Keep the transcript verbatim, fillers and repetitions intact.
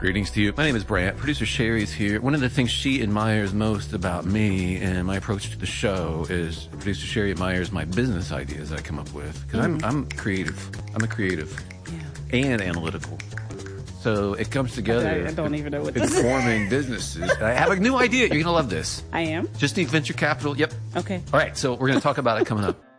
Greetings to you. My name is Brant. Producer Sherry's here. One of the things she admires most about me and my approach to the show is Producer Sherry admires my business ideas I come up with. Because mm-hmm. I'm, I'm creative. I'm a creative yeah. and analytical. So it comes together. I, I don't even know what this is. Forming businesses. I have a new idea. You're going to love this. I am? Just need venture capital. Yep. Okay. All right. So we're going to talk about it coming up.